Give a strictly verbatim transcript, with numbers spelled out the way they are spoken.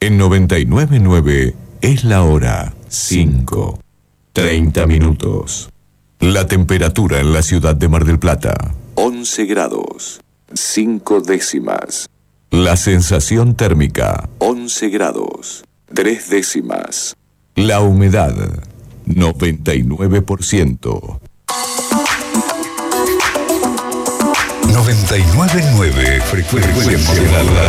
En noventa y nueve punto nueve es la hora cinco, treinta minutos. La temperatura en la ciudad de Mar del Plata, once grados, cinco décimas. La sensación térmica, once grados, tres décimas. La humedad, noventa y nueve por ciento. noventa y nueve punto nueve frecuencia modulada.